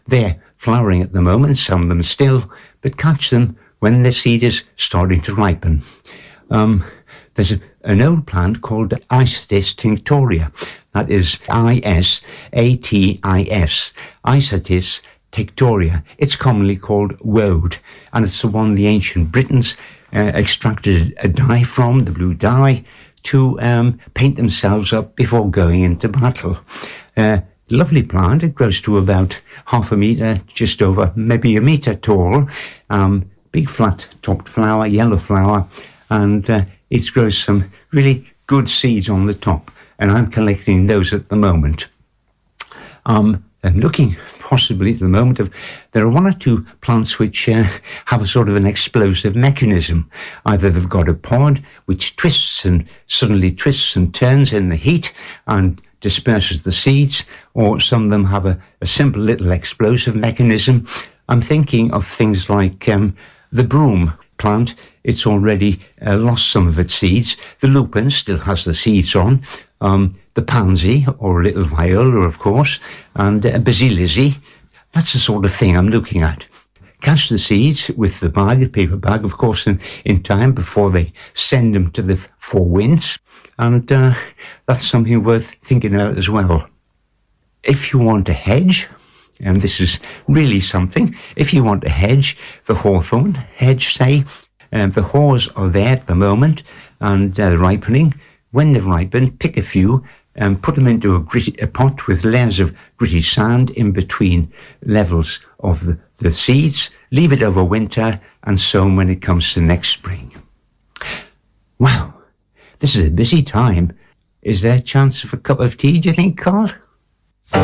They're flowering at the moment, some of them still, but catch them when the seed is starting to ripen. There's an old plant called Isatis tinctoria. That is Isatis, Isatis tinctoria. It's commonly called woad, and it's the one the ancient Britons extracted a dye from, the blue dye, to paint themselves up before going into battle. Lovely plant. It grows to about 0.5 metre, just over maybe 1 metre tall. Big flat-topped flower, yellow flower, and it grows some really good seeds on the top. And I'm collecting those at the moment. I'm looking possibly at the moment there are 1 or 2 plants which have a sort of an explosive mechanism. Either they've got a pod which suddenly twists and turns in the heat and disperses the seeds, or some of them have a simple little explosive mechanism. I'm thinking of things like the broom plant. It's already lost some of its seeds. The lupin still has the seeds on. The pansy, or little viola, of course, and basilica. That's the sort of thing I'm looking at. Catch the seeds with the paper bag, of course, in time before they send them to the 4 winds. And that's something worth thinking about as well. If you want to hedge, and this is really something, if you want to hedge the hawthorn hedge, say, the haws are there at the moment and ripening. When they've ripened, pick a few and put them into a pot with layers of gritty sand in between levels of the seeds. Leave it over winter and sow them when it comes to next spring. Wow, this is a busy time. Is there a chance of a cup of tea, do you think, Carl?